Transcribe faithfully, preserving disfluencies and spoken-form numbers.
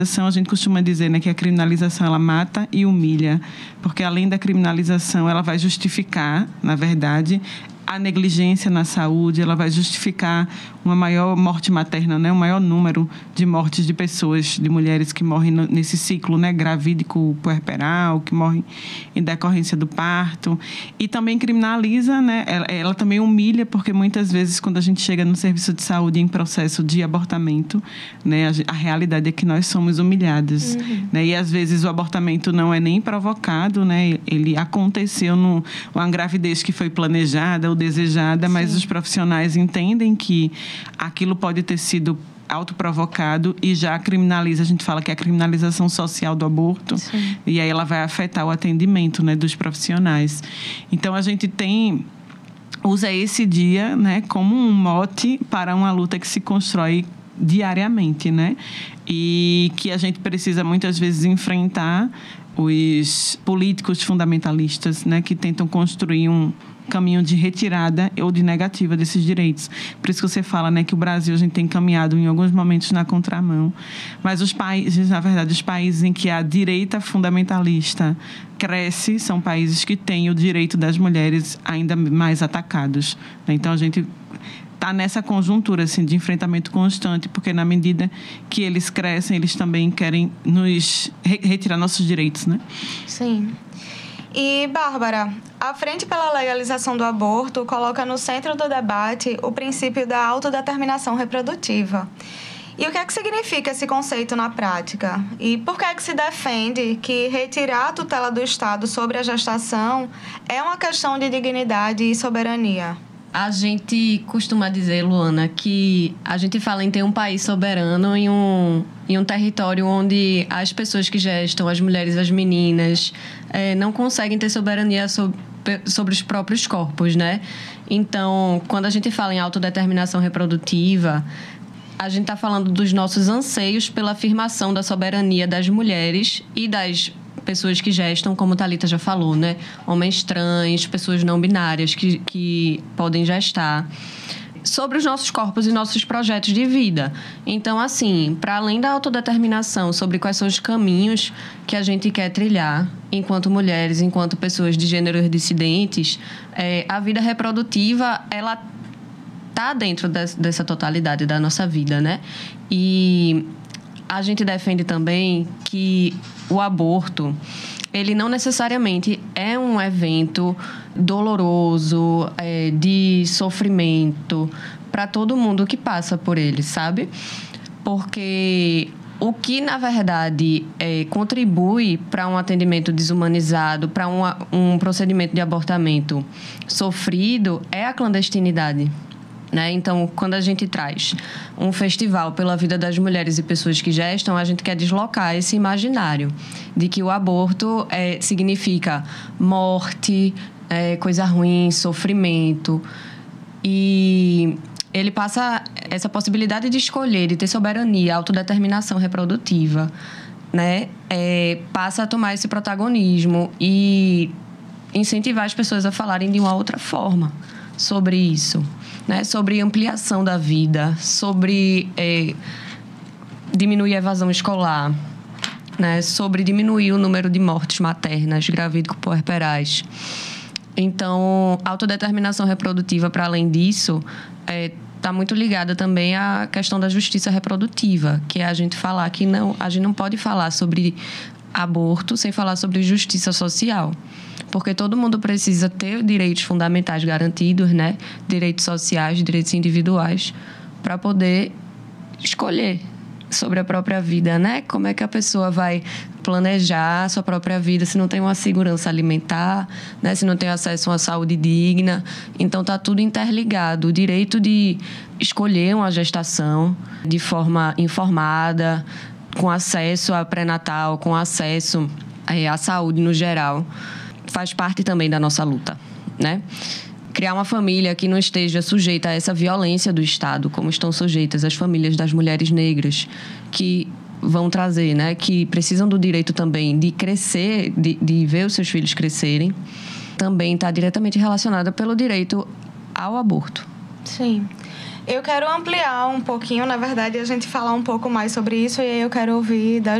A gente costuma dizer, né, que a criminalização ela mata e humilha, porque além da criminalização ela vai justificar, na verdade, a negligência na saúde, ela vai justificar uma maior morte materna, né? Um maior número de mortes de pessoas, de mulheres que morrem no, nesse ciclo, né? Gravídico puerperal, que morrem em decorrência do parto. E também criminaliza, né? Ela, ela também humilha, porque muitas vezes quando a gente chega no serviço de saúde em processo de abortamento, né? A, a realidade é que nós somos humilhados. Uhum. Né? E às vezes o abortamento não é nem provocado, né? Ele aconteceu numa gravidez que foi planejada ou desejada, mas Sim. os profissionais entendem que aquilo pode ter sido autoprovocado e já criminaliza, a gente fala que é a criminalização social do aborto. Sim. E aí ela vai afetar o atendimento, né, dos profissionais. Então a gente tem usa esse dia, né, como um mote para uma luta que se constrói diariamente, né? E que a gente precisa muitas vezes enfrentar os políticos fundamentalistas, né, que tentam construir um caminho de retirada ou de negativa desses direitos. Por isso que você fala, né, que o Brasil a gente tem caminhado em alguns momentos na contramão, mas os países, na verdade, os países em que a direita fundamentalista cresce são países que têm o direito das mulheres ainda mais atacados. Então a gente está nessa conjuntura assim, de enfrentamento constante, porque na medida que eles crescem, eles também querem nos re- retirar nossos direitos, né? Sim. E, Bárbara, a Frente pela Legalização do Aborto coloca no centro do debate o princípio da autodeterminação reprodutiva. E o que é que significa esse conceito na prática? E por que é que se defende que retirar a tutela do Estado sobre a gestação é uma questão de dignidade e soberania? A gente costuma dizer, Luana, que a gente fala em ter um país soberano em um, em um território onde as pessoas que gestam, as mulheres, as meninas, é, não conseguem ter soberania sobre, sobre os próprios corpos, né? Então, quando a gente fala em autodeterminação reprodutiva, a gente está falando dos nossos anseios pela afirmação da soberania das mulheres e das pessoas que gestam, como Thalita já falou, né? Homens trans, pessoas não binárias que, que podem gestar, sobre os nossos corpos e nossos projetos de vida. Então, assim, para além da autodeterminação sobre quais são os caminhos que a gente quer trilhar enquanto mulheres, enquanto pessoas de gêneros dissidentes, é, a vida reprodutiva, ela está dentro de, dessa totalidade da nossa vida, né? E a gente defende também que o aborto, ele não necessariamente é um evento doloroso, é, de sofrimento para todo mundo que passa por ele, sabe? Porque o que, na verdade, é, contribui para um atendimento desumanizado, para um procedimento de abortamento sofrido, é a clandestinidade. Né? Então, quando a gente traz um festival pela vida das mulheres e pessoas que gestam, a gente quer deslocar esse imaginário de que o aborto é, significa morte, é, coisa ruim, sofrimento. E ele passa essa possibilidade de escolher, de ter soberania, autodeterminação reprodutiva, né? É, passa a tomar esse protagonismo e incentivar as pessoas a falarem de uma outra forma sobre isso. Né, sobre ampliação da vida, sobre é, diminuir a evasão escolar, né, sobre diminuir o número de mortes maternas, gravídico-puerperais. Então, a autodeterminação reprodutiva, para além disso, está é, muito ligada também à questão da justiça reprodutiva, que é a gente falar que não, a gente não pode falar sobre aborto sem falar sobre justiça social. Porque todo mundo precisa ter direitos fundamentais garantidos, né? Direitos sociais, direitos individuais, para poder escolher sobre a própria vida, né? Como é que a pessoa vai planejar a sua própria vida se não tem uma segurança alimentar, né? Se não tem acesso a uma saúde digna. Então, está tudo interligado. O direito de escolher uma gestação de forma informada, com acesso a pré-natal, com acesso à saúde no geral, faz parte também da nossa luta, né? Criar uma família que não esteja sujeita a essa violência do Estado, como estão sujeitas as famílias das mulheres negras, que vão trazer, né? Que precisam do direito também de crescer, de, de ver os seus filhos crescerem, também está diretamente relacionada pelo direito ao aborto. Sim. Eu quero ampliar um pouquinho, na verdade, a gente falar um pouco mais sobre isso, e aí eu quero ouvir da